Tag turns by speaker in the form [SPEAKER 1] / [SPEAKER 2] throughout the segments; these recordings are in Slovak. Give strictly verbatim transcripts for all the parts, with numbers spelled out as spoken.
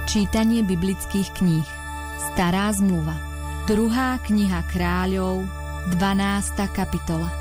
[SPEAKER 1] Čítanie biblických kníh. Stará zmluva. Druhá kniha Kráľov, dvanásta kapitola.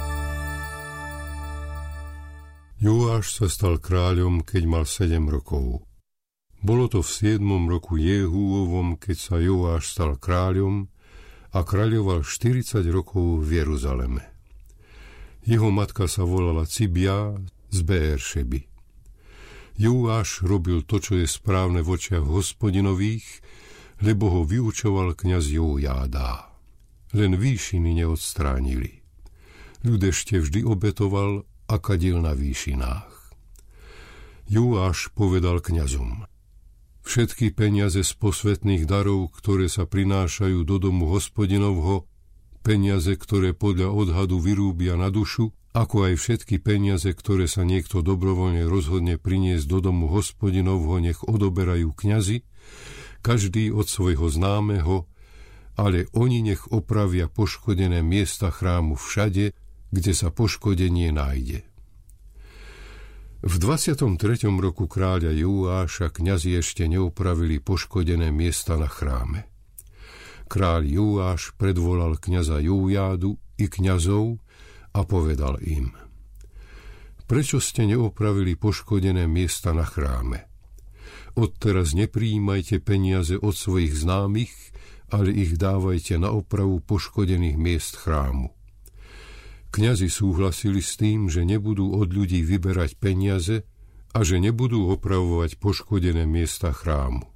[SPEAKER 2] Joáš sa stal kráľom, keď mal sedem rokov. Bolo to v siedmom roku Jehúovom, keď sa Joáš stal kráľom a kráľoval štyridsať rokov v Jeruzaleme. Jeho matka sa volala Cibia z Beeršeby. Joáš robil to, čo je správne v očiach Hospodinových, lebo ho vyučoval kňaz Jojáda. Len výšiny neodstránili. Ľud ešte vždy obetoval a kadil na výšinách. Joáš povedal kňazom: všetky peniaze z posvätných darov, ktoré sa prinášajú do domu Hospodinovho, peniaze, ktoré podľa odhadu vyrúbia na dušu, ako aj všetky peniaze, ktoré sa niekto dobrovoľne rozhodne priniesť do domu Hospodinovho, nech odoberajú kňazi, každý od svojho známeho, ale oni nech opravia poškodené miesta chrámu všade, kde sa poškodenie nájde. V dvadsiatom treťom roku kráľa Joáša kňazi ešte neopravili poškodené miesta na chráme. Kráľ Joáš predvolal kňaza Jojádu i kňazov a povedal im: prečo ste neopravili poškodené miesta na chráme? Odteraz neprijímajte peniaze od svojich známych, ale ich dávajte na opravu poškodených miest chrámu. Kňazi súhlasili s tým, že nebudú od ľudí vyberať peniaze a že nebudú opravovať poškodené miesta chrámu.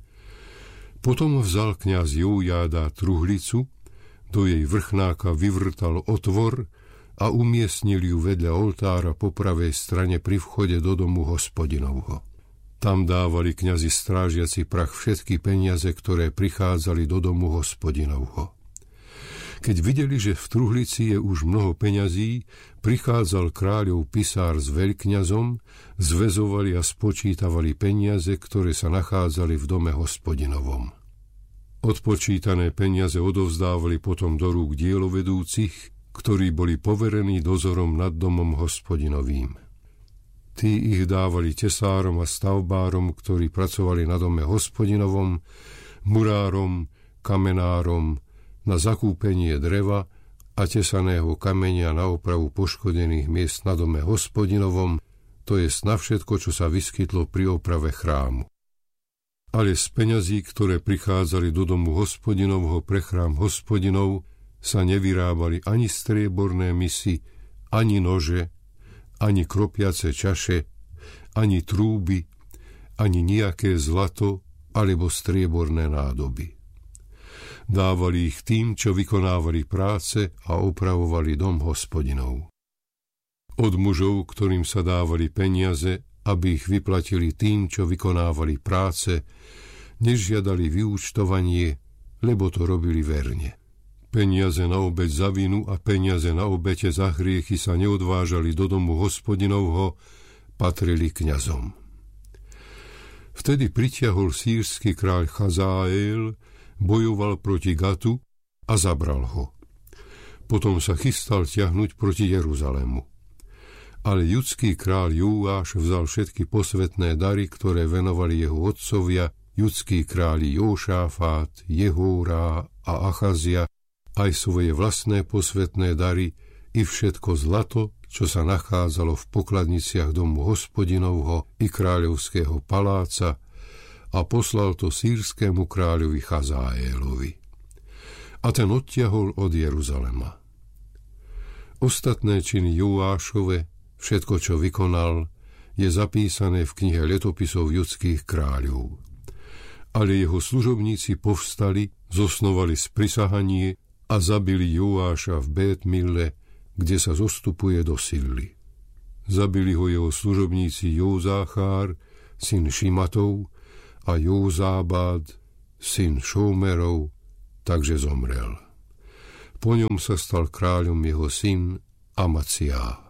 [SPEAKER 2] Potom vzal kňaz Jojáda truhlicu, do jej vrchnáka vyvrtal otvor a umiestnil ju vedľa oltára po pravej strane pri vchode do domu Hospodinovho. Tam dávali kňazi strážiaci prach všetky peniaze, ktoré prichádzali do domu Hospodinovho. Keď videli, že v truhlici je už mnoho peňazí, prichádzal kráľov pisár s veľkňazom, zväzovali a spočítavali peniaze, ktoré sa nachádzali v dome Hospodinovom. Odpočítané peniaze odovzdávali potom do rúk dielovedúcich, ktorí boli poverení dozorom nad domom Hospodinovým. Tí ich dávali tesárom a stavbárom, ktorí pracovali na dome Hospodinovom, murárom, kamenárom, na zakúpenie dreva a tesaného kamenia na opravu poškodených miest na dome Hospodinovom, to je na všetko, čo sa vyskytlo pri oprave chrámu. Ale z peňazí, ktoré prichádzali do domu Hospodinovho pre chrám Hospodinov, sa nevyrábali ani strieborné misy, ani nože, ani kropiace čaše, ani trúby, ani nejaké zlato alebo strieborné nádoby. Dávali ich tým, čo vykonávali práce a opravovali dom Hospodinov. Od mužov, ktorým sa dávali peniaze, aby ich vyplatili tým, čo vykonávali práce, nežiadali vyúčtovanie, lebo to robili verne. Peniaze na obeť za vinu a peniaze na obete za hriechy sa neodvážali do domu Hospodinovho, patrili kňazom. Vtedy pritiahol sýrsky kráľ Chazael, bojoval proti Gatu a zabral ho. Potom sa chystal ťahnuť proti Jeruzalému. Ale judský kráľ Joáš vzal všetky posvätné dary, ktoré venovali jeho otcovia, judskí králi Jošáfát, Jehórá a Achazia, aj svoje vlastné posvätné dary i všetko zlato, čo sa nachádzalo v pokladniciach domu Hospodinovho i kráľovského paláca, a poslal to sýrskému kráľovi Chazaélovi. A ten odtiahol od Jeruzalema. Ostatné činy Joášove, všetko, čo vykonal, je zapísané v knihe letopisov judských kráľov. Ale jeho služobníci povstali, zosnovali sprisahanie a zabili Joáša v Bét-Mille, kde sa zostupuje do Silly. Zabili ho jeho služobníci Józáchár, syn Šimatov, a Józábad, syn Šómerov, takže zomrel. Po ňom sa stal kráľom jeho syn Amaciá.